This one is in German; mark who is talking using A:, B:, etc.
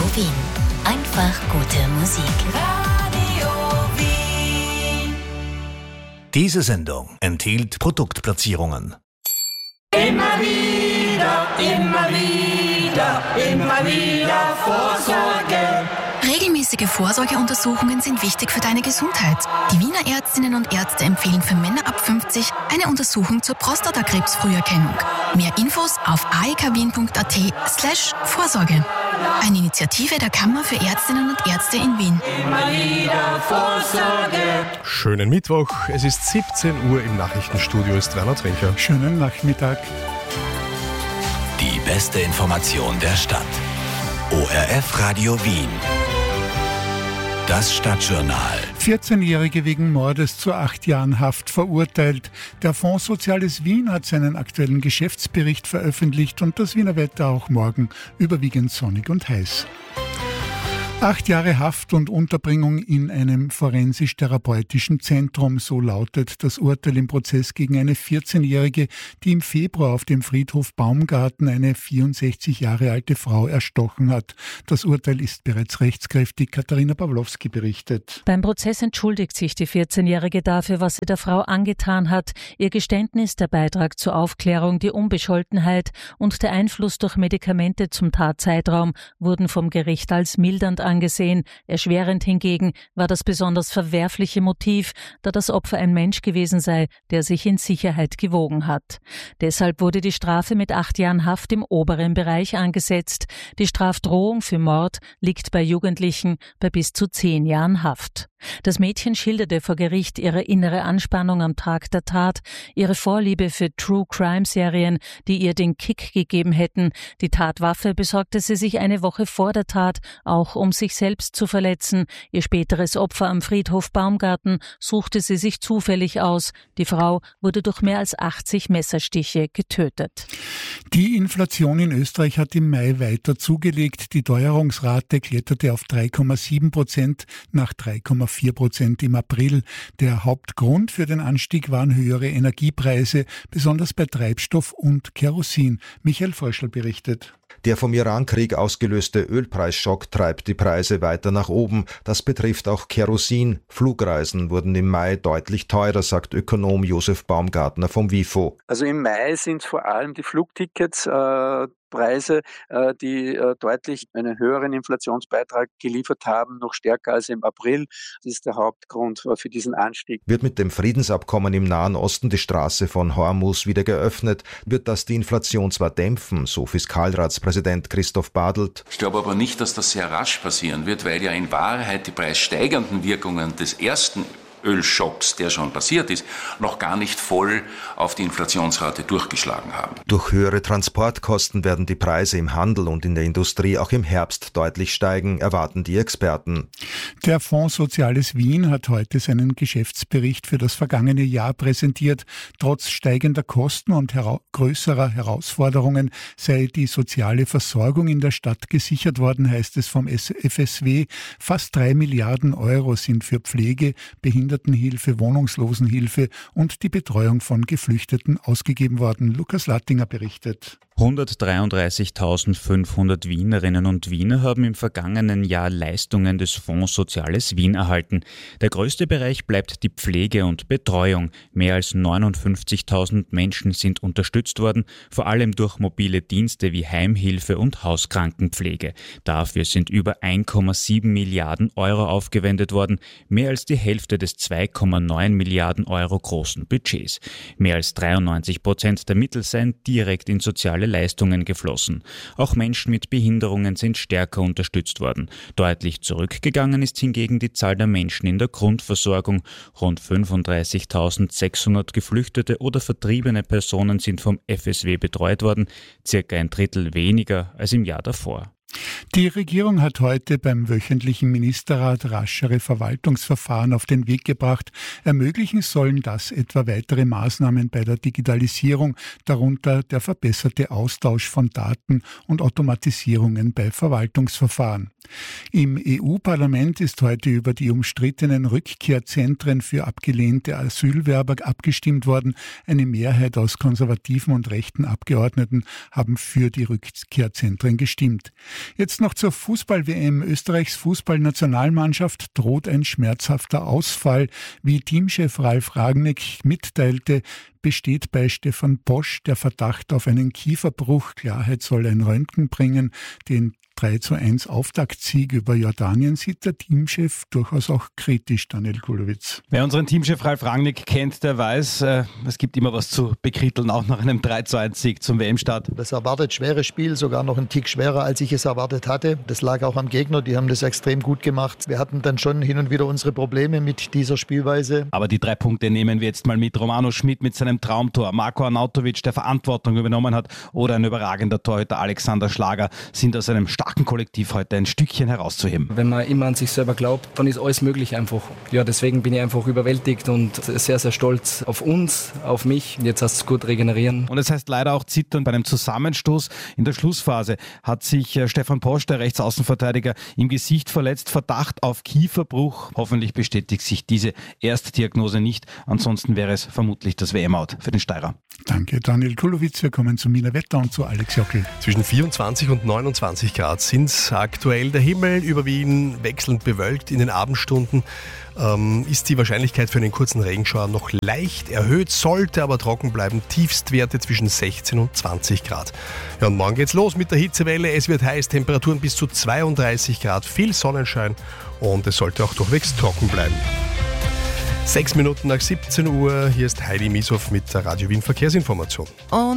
A: Wien. Einfach gute Musik.
B: Radio Wien.
C: Diese Sendung enthielt Produktplatzierungen.
B: Immer wieder, immer wieder, immer wieder Vorsorge.
D: Regelmäßige Vorsorgeuntersuchungen sind wichtig für deine Gesundheit. Die Wiener Ärztinnen und Ärzte empfehlen für Männer ab 50 eine Untersuchung zur Prostatakrebsfrüherkennung. Mehr Infos auf aekw.at/Vorsorge. Eine Initiative der Kammer für Ärztinnen und Ärzte in Wien.
B: Immer wieder Vorsorge.
E: Schönen Mittwoch, es ist 17 Uhr, im Nachrichtenstudio ist Werner Trincher.
F: Schönen Nachmittag.
C: Die beste Information der Stadt. ORF Radio Wien. Das Stadtjournal.
F: 14-Jährige wegen Mordes zu 8 Jahren Haft verurteilt. Der Fonds Soziales Wien hat seinen aktuellen Geschäftsbericht veröffentlicht und das Wiener Wetter auch morgen überwiegend sonnig und heiß. 8 Jahre Haft und Unterbringung in einem forensisch-therapeutischen Zentrum, so lautet das Urteil im Prozess gegen eine 14-Jährige, die im Februar auf dem Friedhof Baumgarten eine 64 Jahre alte Frau erstochen hat. Das Urteil ist bereits rechtskräftig. Katharina Pawlowski berichtet.
G: Beim Prozess entschuldigt sich die 14-Jährige dafür, was sie der Frau angetan hat. Ihr Geständnis, der Beitrag zur Aufklärung, die Unbescholtenheit und der Einfluss durch Medikamente zum Tatzeitraum wurden vom Gericht als mildernd angesehen. Erschwerend hingegen war das besonders verwerfliche Motiv, da das Opfer ein Mensch gewesen sei, der sich in Sicherheit gewogen hat. Deshalb wurde die Strafe mit 8 Jahren Haft im oberen Bereich angesetzt. Die Strafdrohung für Mord liegt bei Jugendlichen bei bis zu 10 Jahren Haft. Das Mädchen schilderte vor Gericht ihre innere Anspannung am Tag der Tat, ihre Vorliebe für True-Crime-Serien, die ihr den Kick gegeben hätten. Die Tatwaffe besorgte sie sich eine Woche vor der Tat, auch um sich selbst zu verletzen. Ihr späteres Opfer am Friedhof Baumgarten suchte sie sich zufällig aus. Die Frau wurde durch mehr als 80 Messerstiche getötet.
F: Die Inflation in Österreich hat im Mai weiter zugelegt. Die Teuerungsrate kletterte auf 3,7% nach 3,4% im April. Der Hauptgrund für den Anstieg waren höhere Energiepreise, besonders bei Treibstoff und Kerosin. Michael Fröschl berichtet.
H: Der vom Irankrieg ausgelöste Ölpreisschock treibt die Preise weiter nach oben. Das betrifft auch Kerosin. Flugreisen wurden im Mai deutlich teurer, sagt Ökonom Josef Baumgartner vom WIFO.
I: Also im Mai sind vor allem die Flugtickets Preise, die deutlich einen höheren Inflationsbeitrag geliefert haben, noch stärker als im April. Das ist der Hauptgrund für diesen Anstieg.
H: Wird mit dem Friedensabkommen im Nahen Osten die Straße von Hormuz wieder geöffnet, wird das die Inflation zwar dämpfen, so Fiskalratspräsident Christoph Badelt.
J: Ich glaube aber nicht, dass das sehr rasch passieren wird, weil ja in Wahrheit die preissteigernden Wirkungen des ersten Ölschocks, der schon passiert ist, noch gar nicht voll auf die Inflationsrate durchgeschlagen haben.
H: Durch höhere Transportkosten werden die Preise im Handel und in der Industrie auch im Herbst deutlich steigen, erwarten die Experten.
F: Der Fonds Soziales Wien hat heute seinen Geschäftsbericht für das vergangene Jahr präsentiert. Trotz steigender Kosten und größerer Herausforderungen sei die soziale Versorgung in der Stadt gesichert worden, heißt es vom FSW. Fast 3 Milliarden Euro sind für Pflege, Behindertenhilfe, Wohnungslosenhilfe und die Betreuung von Geflüchteten ausgegeben worden. Lukas Lattinger berichtet.
K: 133.500 Wienerinnen und Wiener haben im vergangenen Jahr Leistungen des Fonds Soziales Wien erhalten. Der größte Bereich bleibt die Pflege und Betreuung. Mehr als 59.000 Menschen sind unterstützt worden, vor allem durch mobile Dienste wie Heimhilfe und Hauskrankenpflege. Dafür sind über 1,7 Milliarden Euro aufgewendet worden, mehr als die Hälfte des 2,9 Milliarden Euro großen Budgets. Mehr als 93% der Mittel seien direkt in soziale Leistungen geflossen. Auch Menschen mit Behinderungen sind stärker unterstützt worden. Deutlich zurückgegangen ist hingegen die Zahl der Menschen in der Grundversorgung. Rund 35.600 geflüchtete oder vertriebene Personen sind vom FSW betreut worden, circa ein Drittel weniger als im Jahr davor.
F: Die Regierung hat heute beim wöchentlichen Ministerrat raschere Verwaltungsverfahren auf den Weg gebracht. Ermöglichen sollen das etwa weitere Maßnahmen bei der Digitalisierung, darunter der verbesserte Austausch von Daten und Automatisierungen bei Verwaltungsverfahren. Im EU-Parlament ist heute über die umstrittenen Rückkehrzentren für abgelehnte Asylwerber abgestimmt worden. Eine Mehrheit aus konservativen und rechten Abgeordneten haben für die Rückkehrzentren gestimmt. Jetzt Jetzt noch zur Fußball-WM. Österreichs Fußballnationalmannschaft droht ein schmerzhafter Ausfall. Wie Teamchef Ralf Rangnick mitteilte, besteht bei Stefan Posch der Verdacht auf einen Kieferbruch. Klarheit soll ein Röntgen bringen. Den 3:1 Auftaktsieg über Jordanien sieht der Teamchef durchaus auch kritisch, Daniel Kulowitz.
L: Wer unseren Teamchef Ralf Rangnick kennt, der weiß, es gibt immer was zu bekritteln, auch nach einem 3:1 Sieg zum WM-Start.
M: Das erwartet schweres Spiel, sogar noch einen Tick schwerer, als ich es erwartet hatte. Das lag auch am Gegner, die haben das extrem gut gemacht. Wir hatten dann schon hin und wieder unsere Probleme mit dieser Spielweise.
L: Aber die 3 Punkte nehmen wir jetzt mal mit. Romano Schmid mit seinem Traumtor, Marko Arnautovic, der Verantwortung übernommen hat, oder ein überragender Torhüter Alexander Schlager sind aus einem starken Kollektiv heute ein Stückchen herauszuheben.
N: Wenn man immer an sich selber glaubt, dann ist alles möglich einfach. Ja, deswegen bin ich einfach überwältigt und sehr, sehr stolz auf uns, auf mich. Jetzt heißt es gut regenerieren.
L: Und es heißt leider auch zittern. Bei einem Zusammenstoß in der Schlussphase hat sich Stefan Posch, der Rechtsaußenverteidiger, im Gesicht verletzt. Verdacht auf Kieferbruch. Hoffentlich bestätigt sich diese Erstdiagnose nicht. Ansonsten wäre es vermutlich das WM-Out für den Steirer.
F: Danke, Daniel Kulowitz. Wir kommen zum Wiener Wetter und zu Alex Jockel.
E: Zwischen 24 und 29 Grad sind es aktuell. Der Himmel über Wien wechselnd bewölkt. In den Abendstunden ist die Wahrscheinlichkeit für einen kurzen Regenschauer noch leicht erhöht, sollte aber trocken bleiben. Tiefstwerte zwischen 16 und 20 Grad. Ja, und morgen geht's los mit der Hitzewelle. Es wird heiß, Temperaturen bis zu 32 Grad, viel Sonnenschein und es sollte auch durchwegs trocken bleiben. 6 Minuten nach 17 Uhr, hier ist Heidi Mieshoff mit der Radio Wien Verkehrsinformation.
O: Und